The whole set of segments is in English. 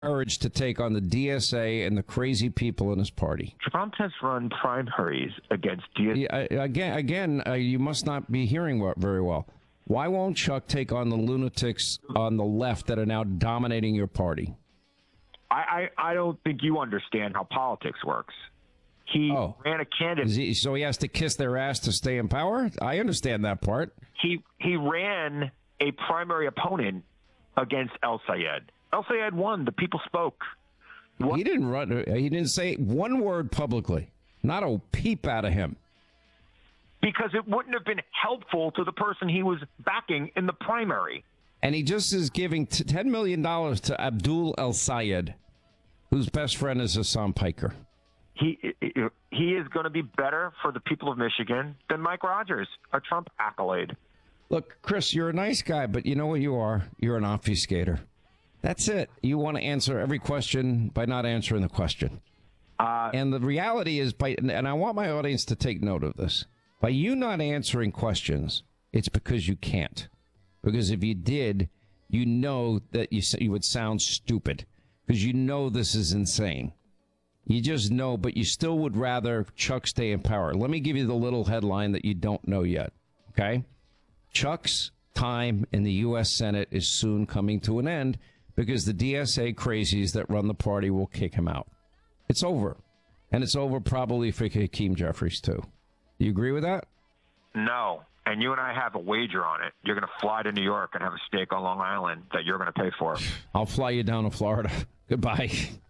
courage to take on the DSA and the crazy people in his party. Trump has run primaries against DSA. You must not be hearing very well. Why won't Chuck take on the lunatics on the left that are now dominating your party? I don't think you understand how politics works. He ran a candidate. So he has to kiss their ass to stay in power? I understand that part. He ran a primary opponent against El Sayed. El Sayed won. The people spoke. He didn't run. He didn't say one word publicly. Not a peep out of him. Because it wouldn't have been helpful to the person he was backing in the primary. And he just is giving $10 million to Abdul El Sayed, whose best friend is Hassan Piker. He is going to be better for the people of Michigan than Mike Rogers, a Trump accolade. Look, Chris, you're a nice guy, but you know what you are? You're an obfuscator. That's it. You want to answer every question by not answering the question. And the reality is, and I want my audience to take note of this, by you not answering questions, it's because you can't. Because if you did, you know that you would sound stupid. Because you know this is insane. You just know, but you still would rather Chuck stay in power. Let me give you the little headline that you don't know yet, okay? Chuck's time in the U.S. Senate is soon coming to an end because the DSA crazies that run the party will kick him out. It's over. And it's over probably for Hakeem Jeffries, too. Do you agree with that? No. And you and I have a wager on it. You're going to fly to New York and have a steak on Long Island that you're going to pay for. I'll fly you down to Florida. Goodbye.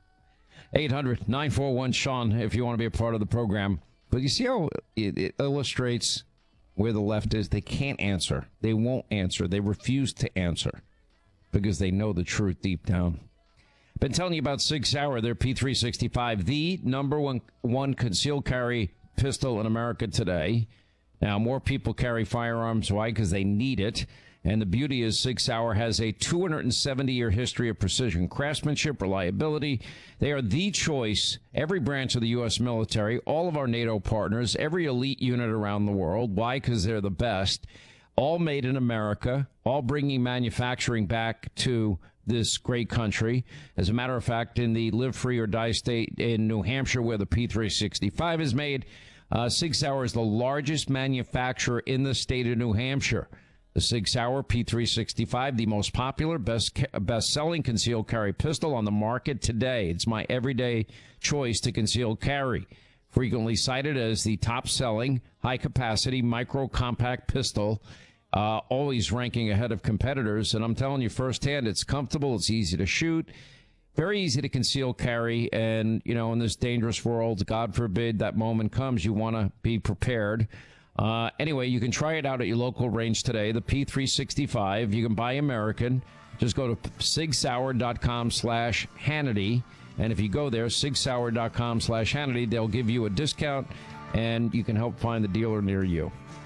800-941-SEAN if you want to be a part of the program. But you see how it illustrates where the left is? They can't answer. They won't answer. They refuse to answer because they know the truth deep down. Been telling you about Sig Sauer, their P365, the number one concealed carry pistol in America today. Now, more people carry firearms. Why? Because they need it. And the beauty is Sig Sauer has a 270-year history of precision, craftsmanship, reliability. They are the choice. Every branch of the U.S. military, all of our NATO partners, every elite unit around the world. Why? Because they're the best. All made in America, all bringing manufacturing back to this great country. As a matter of fact, in the Live Free or Die state in New Hampshire, where the P365 is made, Sig Sauer is the largest manufacturer in the state of New Hampshire. The Sig Sauer P365, the most popular, best-selling concealed carry pistol on the market today. It's my everyday choice to concealed carry. Frequently cited as the top-selling, high-capacity, micro-compact pistol, always ranking ahead of competitors. And I'm telling you firsthand, it's comfortable, it's easy to shoot, very easy to conceal carry. And, you know, in this dangerous world, God forbid that moment comes, you want to be prepared. Anyway, you can try it out at your local range today, the P365. You can buy American. Just go to sigsauer.com/Hannity. And if you go there, sigsauer.com/Hannity, they'll give you a discount, and you can help find the dealer near you.